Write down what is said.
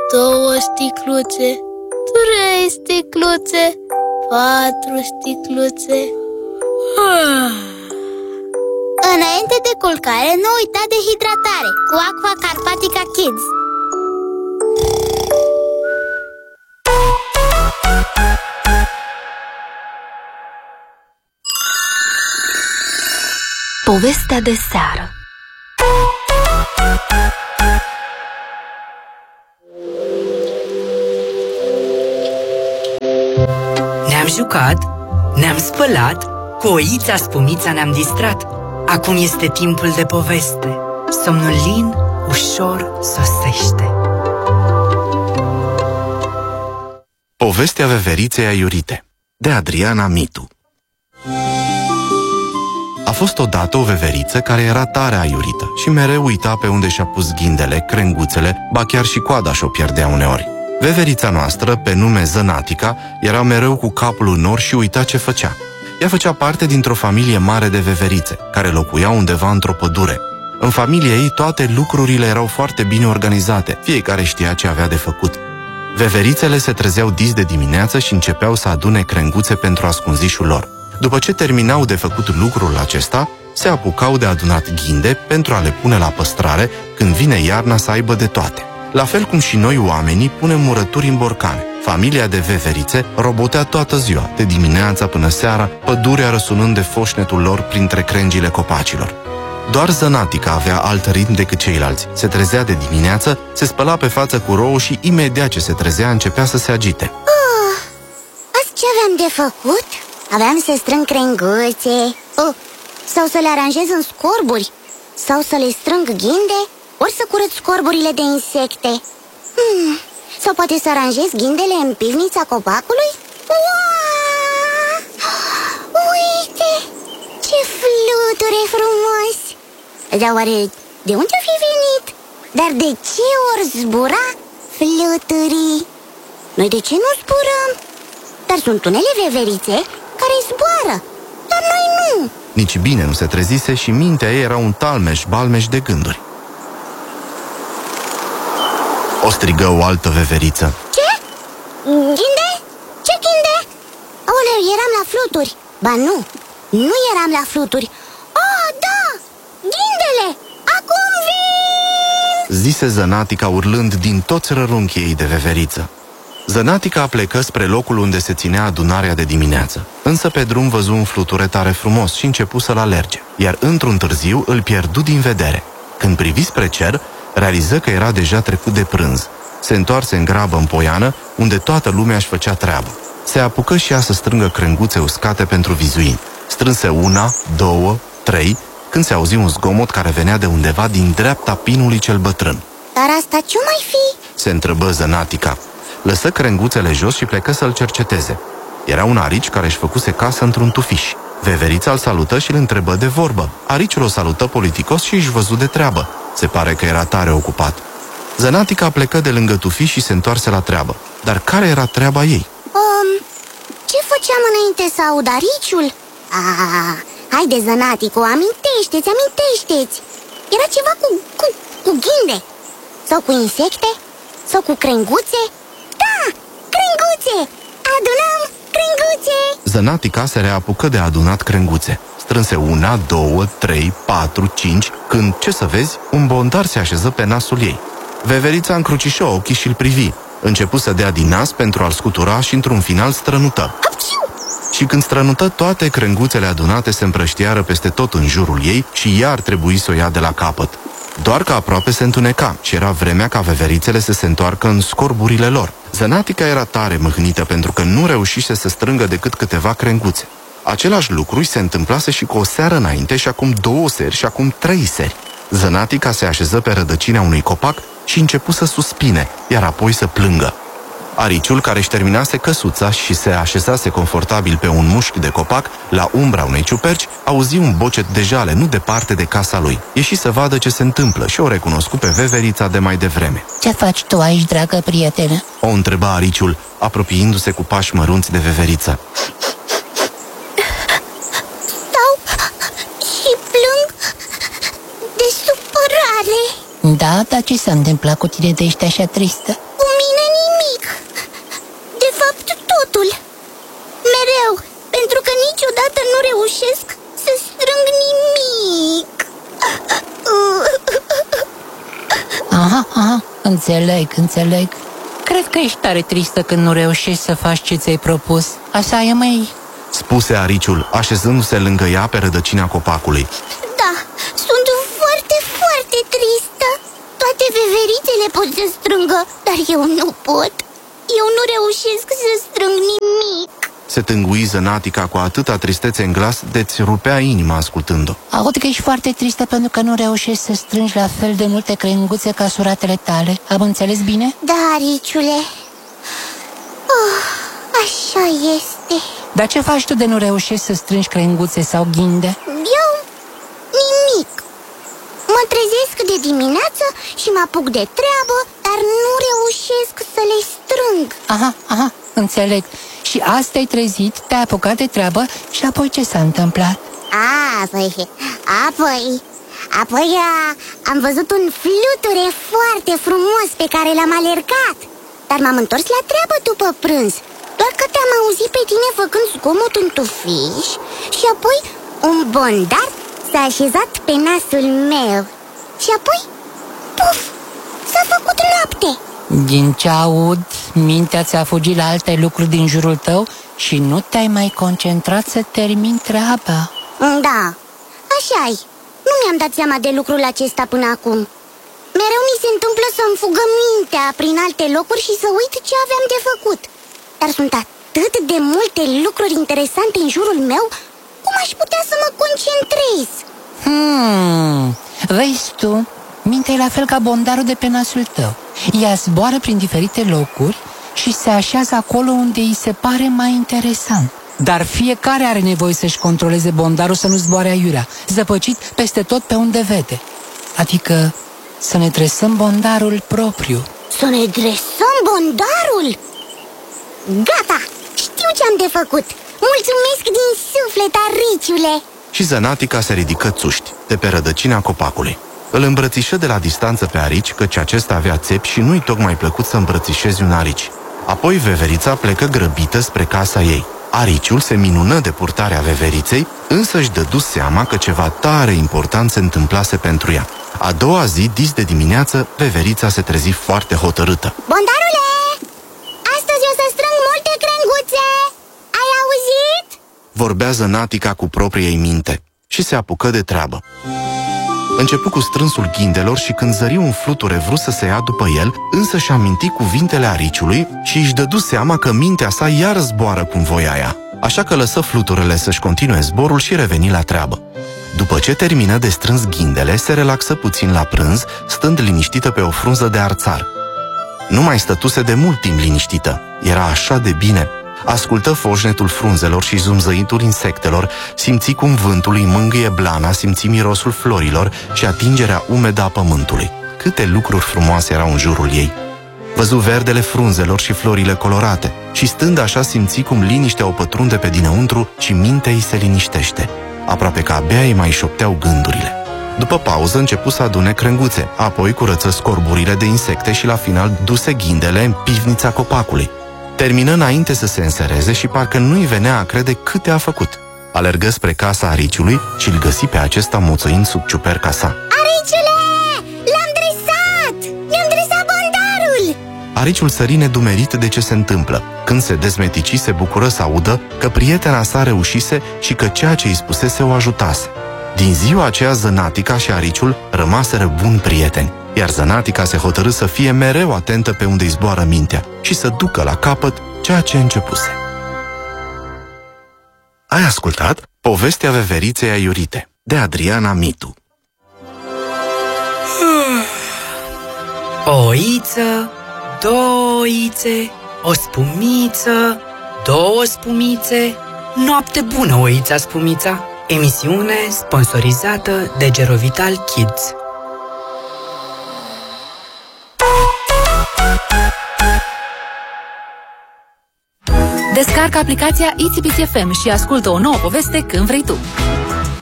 2 sticluțe, 3 sticluțe, 4 sticluțe. Înainte de culcare, nu uita de hidratare cu Aqua Carpatica Kids. Povestea de seară. Ne-am jucat, ne-am spălat, cu oița Spumița ne-am distrat. Acum este timpul de poveste. Somnul lin ușor sosește. Povestea veveriței aiurite, de Adriana Mitu. A fost odată o veveriță care era tare aiurită și mereu uita pe unde și-a pus ghindele, crenguțele, ba chiar și coada și-o pierdea uneori. Veverița noastră, pe nume Zănatica, era mereu cu capul în nor și uita ce făcea. Ea făcea parte dintr-o familie mare de veverițe, care locuiau undeva într-o pădure. În familia ei toate lucrurile erau foarte bine organizate, fiecare știa ce avea de făcut. Veverițele se trezeau dis de dimineață și începeau să adune crenguțe pentru ascunzișul lor. După ce terminau de făcut lucrul acesta, se apucau de adunat ghinde pentru a le pune la păstrare când vine iarna să aibă de toate. La fel cum și noi oamenii punem murături în borcane. Familia de veverițe robotea toată ziua, de dimineața până seara, pădurea răsunând de foșnetul lor printre crengile copacilor. Doar Zănatica avea alt ritm decât ceilalți. Se trezea de dimineață, se spăla pe față cu rouă și imediat ce se trezea începea să se agite. Azi ce aveam de făcut? Aveam să strâng crenguțe, sau să le aranjez în scorburi, sau să le strâng ghinde, ori să curăț scorburile de insecte. Sau poate să aranjez ghindele în pivnița copacului? Uite, ce fluture frumos! Dar oare de unde o fi venit? Dar de ce ori zbura fluturii? Noi de ce nu zburăm? Dar sunt unele veverițe care zboară, dar noi nu. Nici bine nu se trezise și mintea ei era un talmeș-balmeș de gânduri. O strigă o altă veveriță. Ce? Ghinde? Ce ghinde? Aoleu, eram la fluturi. Ba nu eram la fluturi. Da, ghindele, acum vin! Zise Zănatica urlând din toți rărunchii ei de veveriță. Zănatica plecă spre locul unde se ținea adunarea de dimineață. Însă pe drum văzu un fluture tare frumos și începu să-l alerge, iar într-un târziu îl pierdu din vedere. Când privi spre cer, realiză că era deja trecut de prânz. Se întoarse în grabă în poiană, unde toată lumea își făcea treabă. Se apucă și ea să strângă crenguțe uscate pentru vizuini. Strânse 1, 2, 3, când se auzi un zgomot care venea de undeva din dreapta pinului cel bătrân. Dar asta ce mai fi? Se întrebă Zănatica. Lăsă crenguțele jos și plecă să-l cerceteze. Era un arici care își făcuse casă într-un tufiș. Veverița îl salută și îl întrebă de vorbă. Ariciul o salută politicos și își văzu de treabă. Se pare că era tare ocupat. Zănatica plecă de lângă tufiș și se întoarse la treabă. Dar care era treaba ei? Ce făceam înainte să aud ariciul? Haide, Zănatico, amintește-ți! Era ceva cu ghinde. Sau cu insecte? Sau cu crenguțe? Da, crenguțe! Adunăm crenguțe! Zănatica se reapucă de adunat crenguțe. Strânse 1, 2, 3, 4, 5, când, ce să vezi, un bondar se așeză pe nasul ei. Veverița încrucișă ochii și îl privi. Începu să dea din nas pentru a-l scutura și într-un final strănută. Și când strănută, toate crenguțele adunate se împrăștiară peste tot în jurul ei și ea ar trebui să o ia de la capăt. Doar că aproape se întuneca și era vremea ca veverițele să se întoarcă în scorburile lor. Zănatica era tare mâhnită pentru că nu reușise să strângă decât câteva crenguțe. Același lucru se întâmplase și cu o seară înainte și acum 2 seri și acum 3 seri. Zănatica se așeză pe rădăcina unui copac și începu să suspine, iar apoi să plângă. Ariciul, care își terminase căsuța și se așezase confortabil pe un mușchi de copac, la umbra unei ciuperci, auzi un bocet de jale nu departe de casa lui. Ieși să vadă ce se întâmplă și o recunoscu pe veverița de mai devreme. Ce faci tu aici, dragă prietenă? O întreba Ariciul, apropiindu-se cu pași mărunți de veveriță. Stau și plâng de supărare. Da, dar ce s-a întâmplat cu tine de ești așa tristă? Cu niciodată nu reușesc să strâng nimic. Aha, înțeleg. Cred că ești tare tristă când nu reușești să faci ce ți-ai propus. Așa e, măi? Spuse ariciul, așezându-se lângă ea pe rădăcina copacului. Da, sunt foarte, foarte tristă. Toate veverițele pot să strângă, dar eu nu pot. Eu nu reușesc să strâng nimic. Se tângui Zănatica cu atâta tristețe în glas de-ți rupea inima ascultând-o. Aud că ești foarte tristă pentru că nu reușești să strângi la fel de multe crenguțe ca suratele tale. Am înțeles bine? Da, ariciule. Așa este. Dar ce faci tu de nu reușești să strângi crenguțe sau ghinde? Eu? Nimic. Mă trezesc de dimineață și mă apuc de treabă, dar nu reușesc să le strâng. Aha, înțeleg. Și asta ai trezit, te-ai apucat de treabă și apoi ce s-a întâmplat? Apoi am văzut un fluture foarte frumos pe care l-am alergat. Dar m-am întors la treabă după prânz. Doar că te-am auzit pe tine făcând zgomot în tufiș și apoi un bondar s-a așezat pe nasul meu. Și apoi, puf, s-a făcut noapte. Din ce aud, mintea ți-a fugit la alte lucruri din jurul tău și nu te-ai mai concentrat să termini treaba. Da, așa-i. Nu mi-am dat seama de lucrul acesta până acum. Mereu mi se întâmplă să-mi fugă mintea prin alte locuri și să uit ce aveam de făcut. Dar sunt atât de multe lucruri interesante în jurul meu, cum aș putea să mă concentrez? Vezi tu, mintea e la fel ca bondarul de pe nasul tău. Ea zboară prin diferite locuri și se așează acolo unde îi se pare mai interesant. Dar fiecare are nevoie să-și controleze bondarul să nu zboare aiurea, zăpăcit peste tot pe unde vede. Adică să ne dresăm bondarul propriu. Să ne dresăm bondarul? Gata! Știu ce am de făcut! Mulțumesc din suflet, ariciule! Și Zănatica se ridică țuști de pe rădăcina copacului. Îl îmbrățișă de la distanță pe arici, căci acesta avea țepi și nu-i tocmai plăcut să îmbrățișezi un arici. Apoi veverița plecă grăbită spre casa ei. Ariciul se minună de purtarea veveriței, însă își dădu seama că ceva tare important se întâmplase pentru ea. A doua zi, dis de dimineață, veverița se trezi foarte hotărâtă. Bondarule! Astăzi o să strâng multe crenguțe! Ai auzit? Vorbea Zănatica cu propria ei minte și se apucă de treabă. Începu cu strânsul ghindelor și când zări un fluture vrut să se ia după el, însă și-a amintit cuvintele ariciului și își dădu seama că mintea sa iar zboară cum voia ea. Așa că lăsă fluturele să-și continue zborul și reveni la treabă. După ce termină de strâns ghindele, se relaxă puțin la prânz, stând liniștită pe o frunză de arțar. Nu mai stătuse de mult timp liniștită. Era așa de bine. Ascultă foșnetul frunzelor și zumzăitul insectelor, simți cum vântul îi mângâie blana, simți mirosul florilor și atingerea umedă a pământului. Câte lucruri frumoase erau în jurul ei. Văzu verdele frunzelor și florile colorate și stând așa simți cum liniștea o pătrunde pe dinăuntru și mintea ei se liniștește. Aproape că abia îi mai șopteau gândurile. După pauză începu să adune crenguțe, apoi curăță scorburile de insecte și la final duse ghindele în pivnița copacului. Termină înainte să se însereze și parcă nu-i venea a crede câte a făcut. Alergă spre casa ariciului și îl găsi pe acesta moțăind sub ciuperca sa. Ariciule! L-am dresat! Mi-am dresat bondarul! Ariciul sări nedumerit de ce se întâmplă. Când se dezmetici, se bucură să audă că prietena sa reușise și că ceea ce îi spusese o ajutase. Din ziua aceea, Zănatica și ariciul rămaseră buni prieteni, iar Zănatica se hotărâ să fie mereu atentă pe unde îi zboară mintea și să ducă la capăt ceea ce începuse. Ai ascultat Povestea veveriței aiurite de Adriana Mitu. O oiță, două oițe, o spumiță, două spumițe. Noapte bună, oița spumița! Emisiune sponsorizată de Gerovital Kids. Descarcă aplicația ITBC FM și ascultă o nouă poveste când vrei tu.